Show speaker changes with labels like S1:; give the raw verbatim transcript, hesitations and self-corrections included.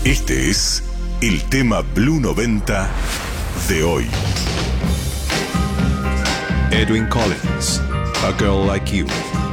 S1: Este es el tema Blue noventa de hoy.
S2: Edwyn Collins, A Girl Like You.